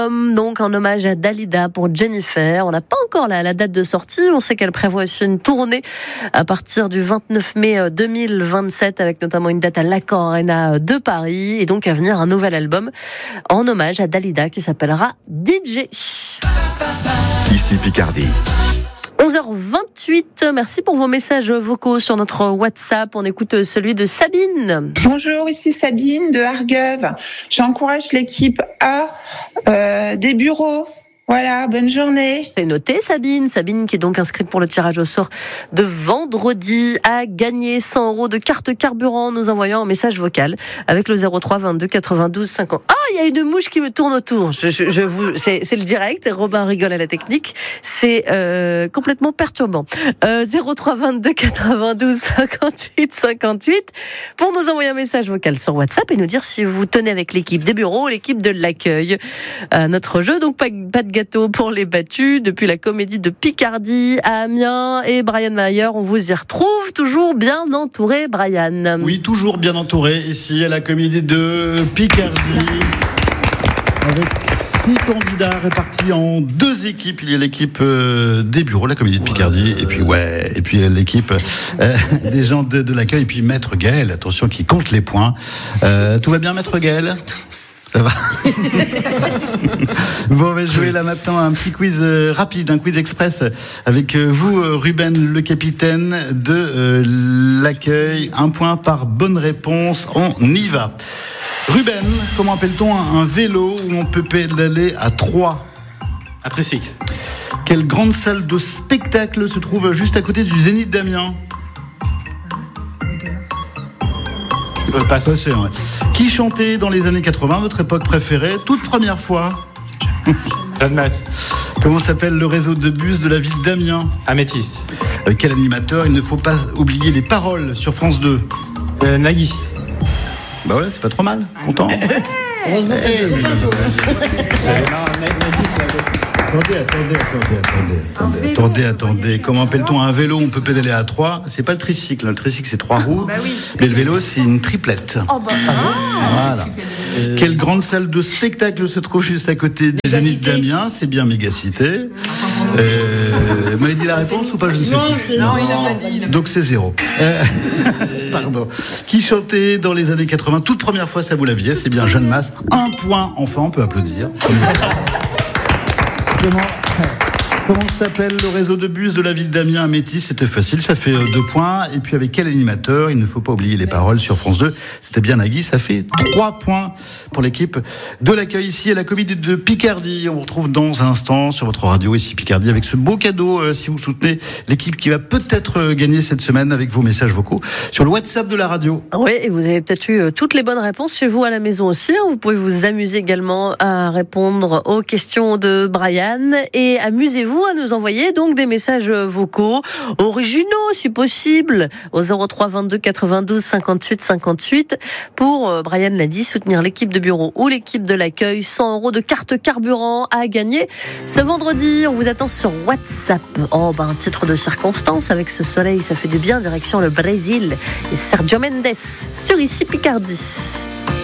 Donc en hommage à Dalida pour Jennifer. On n'a pas encore la date de sortie. On sait qu'elle prévoit aussi une tournée à partir du 29 mai 2027 avec notamment une date à l'Accor Arena de Paris et donc à venir un nouvel album en hommage à Dalida qui s'appellera DJ. Ici Picardie. 11h28, merci pour vos messages vocaux sur notre WhatsApp. On écoute celui de Sabine. Bonjour, ici Sabine de Argueuve. J'encourage l'équipe A des bureaux. Voilà, bonne journée. C'est noté, Sabine. Sabine qui est donc inscrite pour le tirage au sort de vendredi a gagné 100 € de carte carburant en nous envoyant un message vocal avec le 03 22 92 50. Ah, il y a une mouche qui me tourne autour. C'est le direct. Robin rigole à la technique. C'est complètement perturbant. 03 22 92 58 58 pour nous envoyer un message vocal sur WhatsApp et nous dire si vous tenez avec l'équipe des bureaux, l'équipe de l'accueil à notre jeu. Donc pas de gâteau pour les battus depuis la comédie de Picardie à Amiens et Brian Mayer, on vous y retrouve toujours bien entouré, Brian. Oui, toujours bien entouré ici à la comédie de Picardie avec 6 candidats répartis en 2 équipes. Il y a l'équipe des bureaux, la comédie de Picardie, et puis l'équipe des gens de l'accueil, et puis Maître Gaël, attention, qui compte les points. Tout va bien, Maître Gaël ? Ça va. Bon, on va jouer là maintenant un petit quiz rapide, un quiz express avec vous, Ruben, le capitaine de l'accueil. 1 point par bonne réponse. On y va. Ruben, comment appelle-t-on un vélo où on peut pédaler à 3 ? Un tricycle. Quelle grande salle de spectacle se trouve juste à côté du Zénith d'Amiens ? Passe. Ouais. Qui chantait dans les années 80, votre époque préférée, toute première fois ? Jeanne Masse. Comment s'appelle le réseau de bus de la ville d'Amiens ? Amétis. Quel animateur ? Il ne faut pas oublier les paroles sur France 2. Nagui. Bah ouais, c'est pas trop mal. Content. Heureusement que c'est Attendez. Comment appelle-t-on un vélo où on peut pédaler à 3 ? C'est pas le tricycle. Le tricycle, c'est 3 roues. Bah oui. Mais le vélo, c'est une triplette. Voilà. Quelle grande salle de spectacle se trouve juste à côté du Zénith d'Amiens ? C'est bien Mégacité. Vous m'avez dit la réponse ou pas ? Je ne sais plus. Non, il n'a pas dit. Donc c'est 0. Pardon. Qui chantait dans les années 80 ? Toute première fois, ça vous l'aviez. C'est bien Jeanne Masse. 1 point. Enfin, on peut applaudir. Comment s'appelle le réseau de bus de la ville d'Amiens à Métis ? C'était facile, ça fait 2 points. Et puis avec quel animateur ? Il ne faut pas oublier les paroles sur France 2. C'était bien Nagui, ça fait 3 points pour l'équipe de l'accueil ici à la comédie de Picardie. On vous retrouve dans un instant sur votre radio ici Picardie avec ce beau cadeau si vous soutenez l'équipe qui va peut-être gagner cette semaine avec vos messages vocaux sur le WhatsApp de la radio. Oui, et vous avez peut-être eu toutes les bonnes réponses chez vous à la maison aussi. Vous pouvez vous amuser également à répondre aux questions de Brian et amusez-vous à nous envoyer donc des messages vocaux originaux si possible au 03 22 92 58 58 pour Brian l'a dit, soutenir l'équipe de bureau ou l'équipe de l'accueil. 100 € de carte carburant à gagner ce vendredi. On vous attend sur WhatsApp. Un titre de circonstance avec ce soleil, ça fait du bien, direction le Brésil et Sergio Mendes sur ici Picardie.